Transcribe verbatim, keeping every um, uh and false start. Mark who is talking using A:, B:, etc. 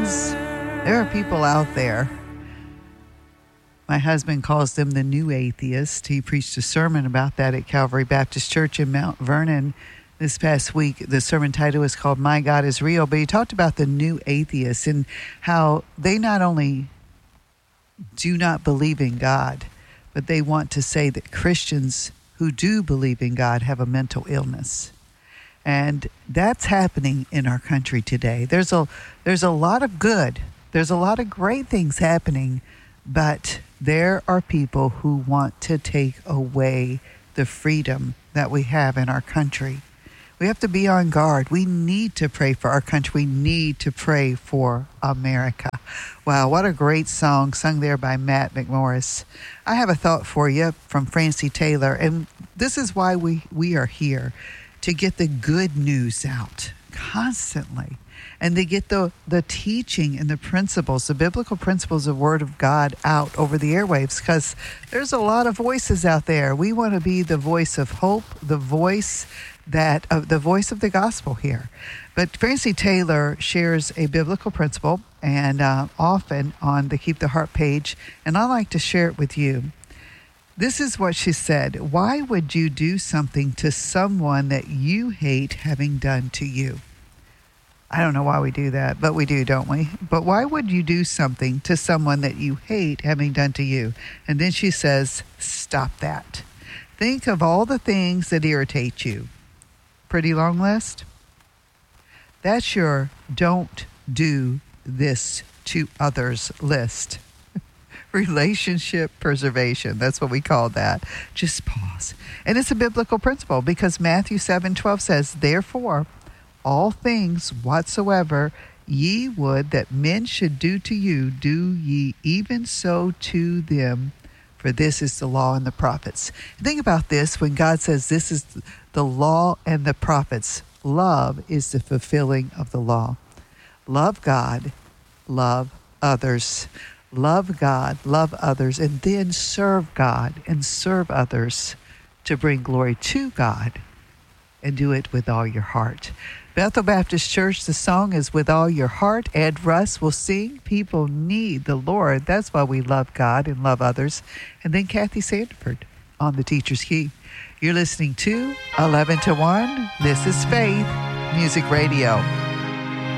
A: Christians, there are people out there. My husband calls them the new atheists. He preached a sermon about that at Calvary Baptist Church in Mount Vernon this past week. The sermon title is called My God is Real, but he talked about the new atheists and how they not only do not believe in God, but they want to say that Christians who do believe in God have a mental illness. And that's happening in our country today. There's a there's a lot of good. There's a lot of great things happening, but there are people who want to take away the freedom that we have in our country. We have to be on guard. We need to pray for our country. We need to pray for America. Wow, what a great song sung there by Matt McMorris. I have a thought for you from Francie Taylor, and this is why we, we are here, to get the good news out constantly. And they get the, the teaching and the principles, the biblical principles of Word of God out over the airwaves, because there's a lot of voices out there. We want to be the voice of hope, the voice that of the voice of the gospel here. But Francie Taylor shares a biblical principle, and uh, often on the Keep the Heart page, and I like to share it with you. This is what she said: why would you do something to someone that you hate having done to you? I don't know why we do that, but we do, don't we? But why would you do something to someone that you hate having done to you? And then she says, stop that. Think of all the things that irritate you. Pretty long list? That's your don't do this to others list. Relationship preservation. That's what we call that. Just pause. And it's a biblical principle because Matthew seven twelve says, therefore, all things whatsoever ye would that men should do to you, do ye even so to them, for this is the law and the prophets. Think about this when God says this is the law and the prophets. Love is the fulfilling of the law. Love God, love others. Love God, love others, and then serve God and serve others to bring glory to God, and do it with all your heart. Bethel Baptist Church, the song is With All Your Heart. Ed Russ will sing. People need the Lord. That's why we love God and love others. And then Kathy Sandiford on the Teacher's Key. You're listening to eleven to one. This is Faith Music Radio.